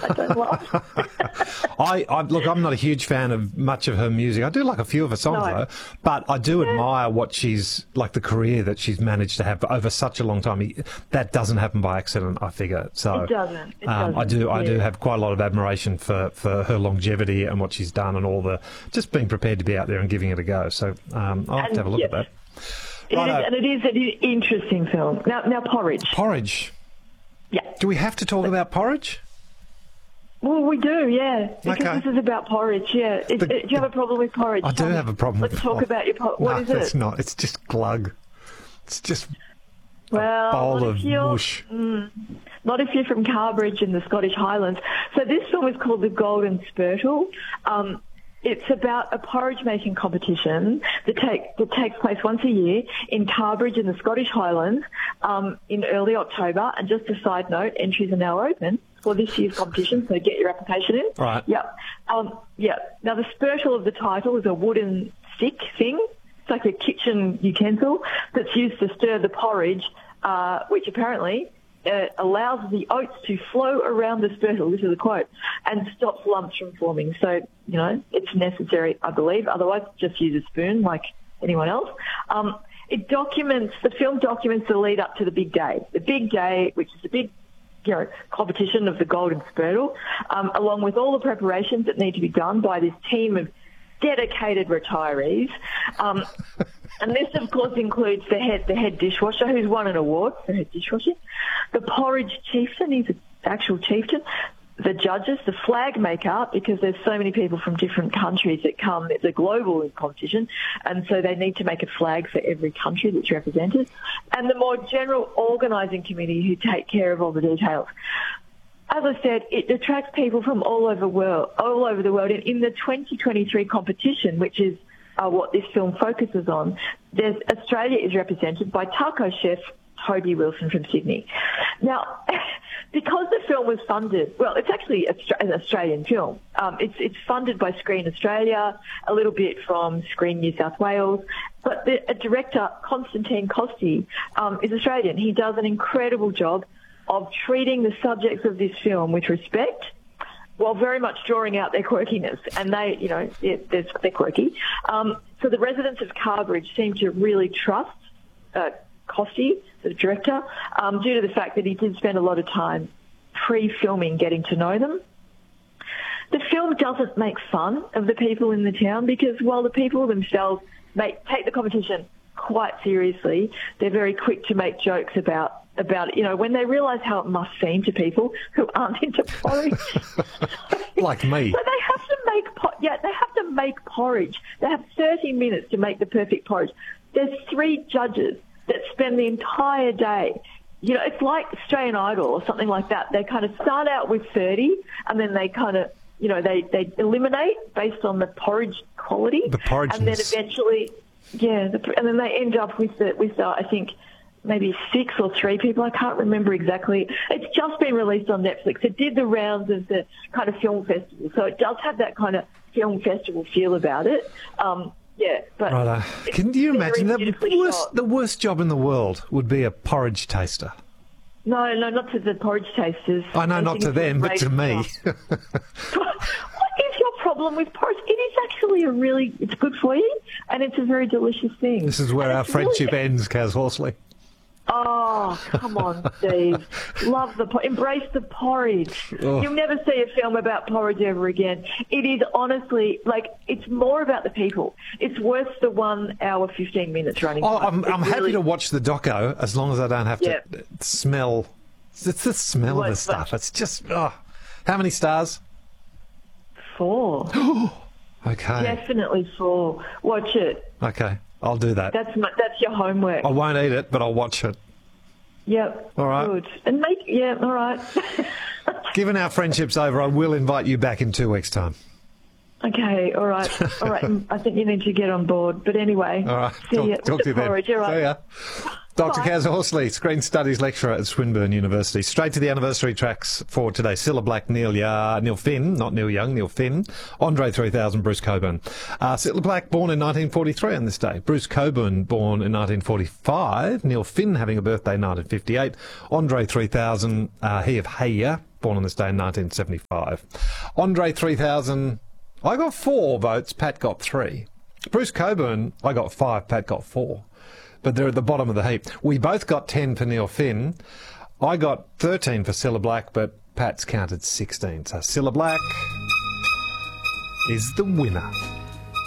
I don't laugh. Look, I'm not a huge fan of much of her music. I do like a few of her songs, though. But I do admire what she's, like the career that she's managed to have over such a long time. That doesn't happen by accident, I figure. So It doesn't. I do have quite a lot of admiration for her longevity and what she's done and all the, just being prepared to be out there and giving it a go. So I'll have to have a look at that. It is an interesting film. Now, Porridge. Porridge. Yeah. Do we have to talk about porridge? Well, we do, yeah. Because this is about porridge, yeah. Do you have a problem with porridge? I do have a problem with Let's talk about your porridge. What is it? It's not. It's just glug. It's just a bowl of mush. Not if you're from Carbridge in the Scottish Highlands. So this film is called The Golden Spurtle. It's about a porridge-making competition that takes place once a year in Carbridge in the Scottish Highlands in early October. And just a side note, entries are now open for this year's competition, so get your application in. Right. Yep. Now, the spurtle of the title is a wooden stick thing. It's like a kitchen utensil that's used to stir the porridge, which apparently allows the oats to flow around the spurtle, this is a quote, and stops lumps from forming. So, it's necessary, I believe. Otherwise, just use a spoon like anyone else. The film documents the lead up to the big day. The big day, which is the big competition of the Golden Spurtle, along with all the preparations that need to be done by this team of dedicated retirees. And this, of course, includes the head dishwasher, who's won an award for her dishwashing, the porridge chieftain, he's an actual chieftain, the judges, the flag maker, because there's so many people from different countries that come. It's a global competition, and so they need to make a flag for every country that's represented, and the more general organising committee who take care of all the details. As I said, it attracts people from all over the world. In the 2023 competition, which is what this film focuses on, Australia is represented by taco chef Toby Wilson from Sydney. Now, because the film was funded, well, it's actually an Australian film. It's funded by Screen Australia, a little bit from Screen New South Wales, but the director, Constantine Costi, is Australian. He does an incredible job of treating the subjects of this film with respect, while very much drawing out their quirkiness. And they're quirky. So the residents of Carbridge seem to really trust Costi, the director, due to the fact that he did spend a lot of time pre-filming getting to know them. The film doesn't make fun of the people in the town because while the people themselves take the competition quite seriously, they're very quick to make jokes about when they realise how it must seem to people who aren't into porridge. Like me. So they have to make porridge. They have 30 minutes to make the perfect porridge. There's 3 judges that spend the entire day. It's like Australian Idol or something like that. They kind of start out with 30 and then they kind of, they eliminate based on the porridge quality. The porridge. And then eventually, and then they end up with I think, maybe 6 or 3 people. I can't remember exactly. It's just been released on Netflix. It did the rounds of the kind of film festival. So it does have that kind of film festival feel about it. But can you imagine the worst job in the world would be a porridge taster? No, not to the porridge tasters. I know, not to them, but to me. What is your problem with porridge? It is actually it's good for you, and it's a very delicious thing. This is where our friendship ends, Kaz Horsley. Oh, come on, Steve. Embrace the porridge. Oh. You'll never see a film about porridge ever again. It is honestly, it's more about the people. It's worth the 1 hour, 15 minutes running. I'm happy to watch the doco as long as I don't have to smell. It's the smell of the stuff. It's just, how many stars? 4. Okay. Definitely 4. Watch it. Okay. I'll do that. That's your homework. I won't eat it, but I'll watch it. Yep. All right. Good. And all right. Given our friendship's over, I will invite you back in 2 weeks' time. Okay, all right. I think you need to get on board. But anyway, all right. Talk to you then. Porridge, all right. See ya. Dr. Kaz Horsley, Screen Studies Lecturer at Swinburne University. Straight to the anniversary tracks for today. Cilla Black, Neil Finn, not Neil Young, Neil Finn. Andre 3000, Bruce Cockburn. Cilla Black, born in 1943 on this day. Bruce Cockburn, born in 1945. Neil Finn, having a birthday in 1958. Andre 3000, he of Hey Ya, born on this day in 1975. Andre 3000, I got 4 votes, Pat got 3. Bruce Cockburn, I got 5, Pat got 4. But they're at the bottom of the heap. We both got 10 for Neil Finn. I got 13 for Cilla Black, but Pat's counted 16. So Cilla Black is the winner.